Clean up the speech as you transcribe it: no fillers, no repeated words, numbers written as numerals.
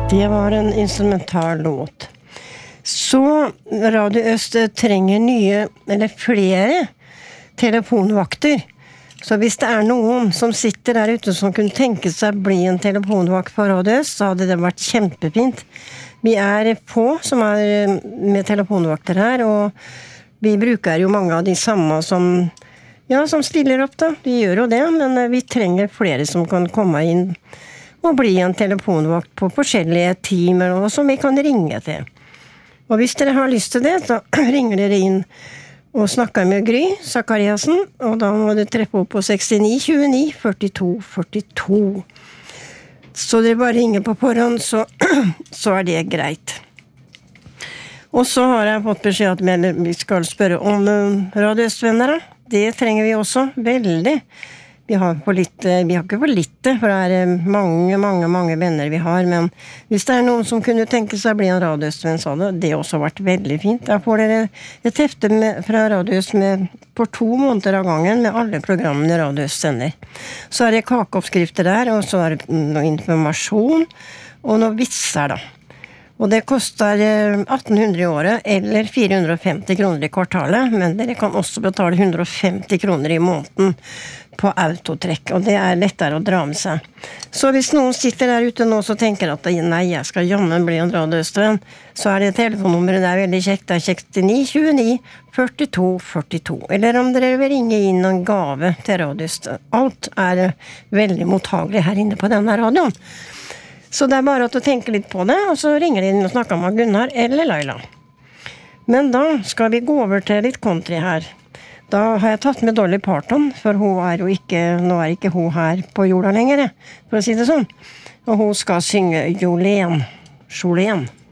Det var en instrumental låt. Så Radio Øst trenger nye, eller flere, telefonvakter. Så hvis det noen som sitter der ute som kunne tenke seg å bli en telefonvakt på Radio Øst, så hadde det vært kjempefint. Vi få som med telefonvakter her, og vi bruker jo mange av de samme som stiller opp da. De gjør jo det, men vi trenger flere som kan komme inn og bli en telefonvakt på forskjellige timer, og som vi kan ringe til. Og hvis dere har lyst til det, så ringer dere inn og snakker med Gry Zakariasen, og da må dere treffe opp på 69 29 42 42. Så dere bare ringer på forhånd, så det greit. Og så har jeg fått beskjed at vi skal spørre om Radio Øst-venner. Det trenger vi også, veldig. Vi har ikke for lite, for det mange venner vi har, men hvis det noen som kunne tenke seg å bli en Radio Øst-venn, så hadde det også vært veldig fint. Da får dere et hefte fra Radio Øst på 2 måneder av gangen med alle programmene Radio Øst sender. Så det kakeoppskrifter der, og så det noe informasjon, og noe vitser da. Og det koster 1800 i året, eller 450 kroner i kvartalet, men dere kan også betale 150 kroner i måneden på autotrekk, og det lettere å dra med seg. Så hvis noen sitter der ute nå og tenker at nei, jeg skal jammen bli en Radio Øst-venn, så det telefonnummeret veldig kjekt, det 69 29 42 42. Eller om dere vil ringe inn en gave til Radio Øst. Alt veldig mottagelig her inne på denne radioen. Så det bare å tenke litt på det, og så ringer de inn og snakker med Gunnar eller Laila. Men da skal vi gå over til litt country her. Da har jeg tatt med Dolly Parton, for hun nå ikke hun her på jorda lenger, for å si det sånn. Og hun skal synge Jolene.